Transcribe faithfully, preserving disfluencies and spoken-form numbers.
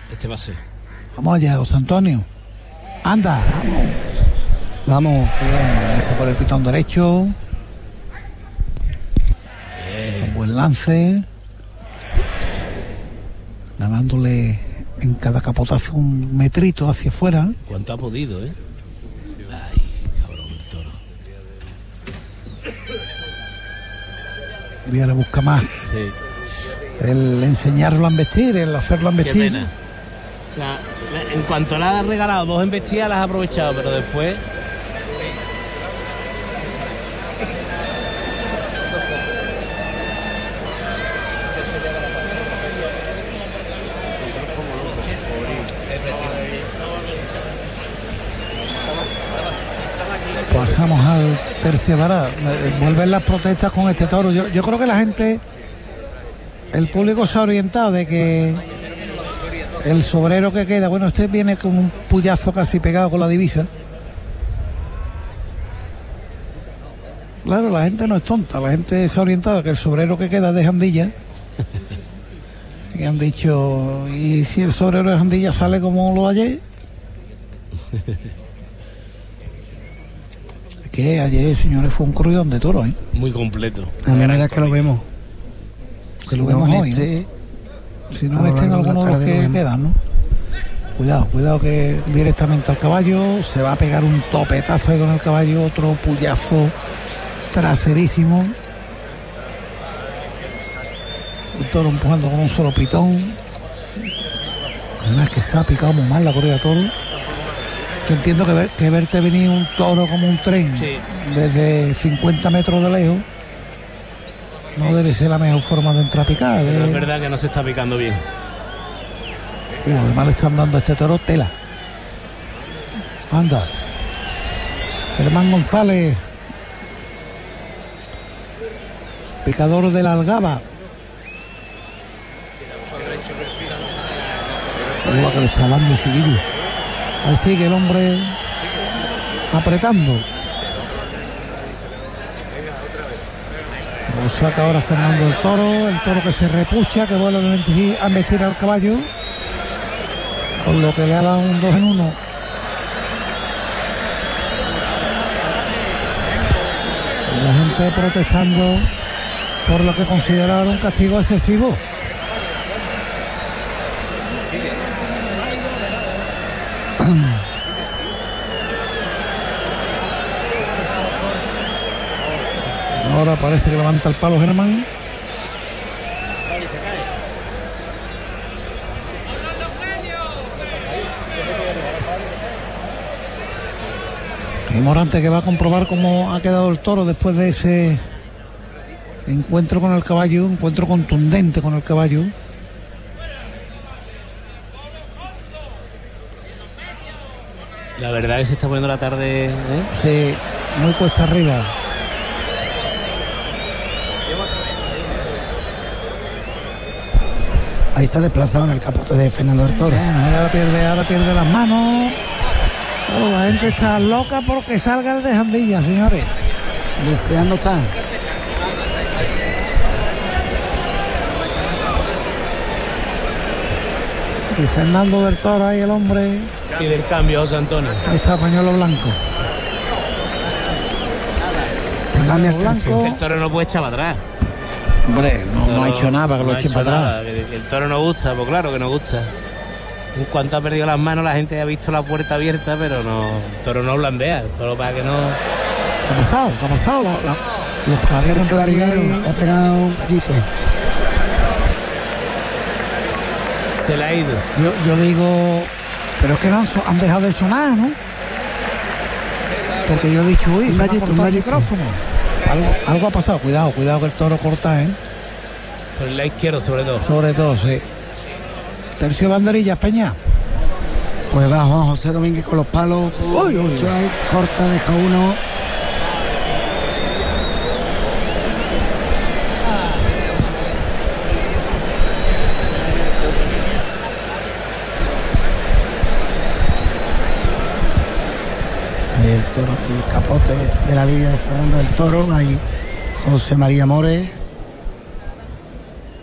Este va a ser. Vamos allá, José Antonio. Anda. Vamos. Vamos. Bien, ese por el pitón derecho. Bien. Un buen lance. Ganándole en cada capotazo un metrito hacia afuera. ¿Cuánto ha podido, eh? Ay, cabrón, el toro. Y ahora busca más. Sí. El enseñarlo a embestir, el hacerlo a embestir. Qué pena. La, la, en cuanto le ha regalado dos embestidas, las ha aprovechado, pero después... Pasamos al tercio vara. Vuelven las protestas con este toro. Yo, yo creo que la gente, el público se ha orientado de que el sobrero que queda, bueno, este viene con un puyazo casi pegado con la divisa. Claro, la gente no es tonta, la gente se ha orientado a que el sobrero que queda es de Jandilla. Y han dicho, ¿y si el sobrero de Jandilla sale como lo de ayer? Que ayer, señores, fue un corridón de toros, ¿eh? Muy completo. La manera que lo vemos. Que lo vemos hoy, este, ¿no? Si no estén algunos de los que de quedan, ¿no? Cuidado, cuidado que directamente al caballo se va a pegar un topetazo con el caballo, otro puyazo traserísimo. El toro empujando con un solo pitón. Además que se ha picado muy mal la corrida de toro. Yo entiendo que, ver, que verte venir un toro como un tren, sí, desde cincuenta metros de lejos no debe ser la mejor forma de entrar a picar. Pero de... es verdad que no se está picando bien. Uh, además le están dando a este toro tela. Anda. Germán González, picador de la Algaba. Uh, que le está dando el chiquillo. Ahí sigue el hombre apretando. Lo saca ahora Fernando el toro. El toro que se repucha, que vuelve a embestir al caballo, con lo que le ha dado un dos en uno. La gente protestando por lo que consideraron un castigo excesivo. Ahora parece que levanta el palo Germán. Y Morante, que va a comprobar cómo ha quedado el toro después de ese encuentro con el caballo, encuentro contundente con el caballo. La verdad que se está poniendo la tarde, ¿eh? Sí, muy cuesta arriba. Ahí se ha desplazado en el capote de Fernando del Toro. Bueno, ahora pierde, ahora pierde las manos. Oh, la gente está loca porque salga el de Jandilla, señores. Deseando está. Y Fernando del Toro ahí, el hombre. Y del cambio, José Antonio. Ahí está pañuelo blanco. Pañuelo blanco. El toro no puede echar para atrás. Hombre, no, toro, no ha hecho nada para que no lo echen para nada. atrás. El, el toro no gusta, pues claro que no gusta. En cuanto ha perdido las manos, la gente ha visto la puerta abierta, pero no, el toro no blandea. El toro para que no... ¿Qué ha pasado? ¿Qué ha pasado? La, la, los claveros claveros ha pegado un tallito. Se le ha ido. Yo, yo digo, pero es que no han, han dejado de sonar, ¿no? Porque yo he dicho, uy, se ha cortado el micrófono. Algo, algo ha pasado. Cuidado, cuidado que el toro corta, ¿eh? Por el lado izquierdo, sobre todo. Sobre todo, sí. Tercio banderillas, Peña. Pues va Juan José Domínguez con los palos. Uy, uy, uy. Ahí, corta, deja uno. Ahí el toro, el capote de la lidia de Fernando del Toro. Ahí José María More.